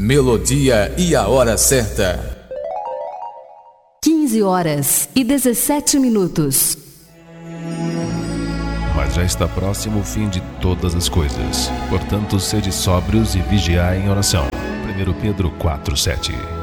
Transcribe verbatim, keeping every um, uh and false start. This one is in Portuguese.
Melodia e a hora certa. quinze horas e dezessete minutos. Mas já está próximo o fim de todas as coisas. Portanto, sede sóbrios e vigiai em oração. primeiro Pedro quatro, sete.